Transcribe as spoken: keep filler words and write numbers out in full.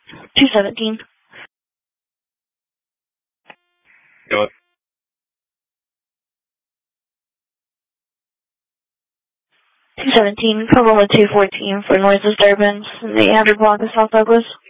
two seventeen. Go it. two seventeen, Cumberland two fourteen for noise disturbance in the eight hundred block of South Douglas.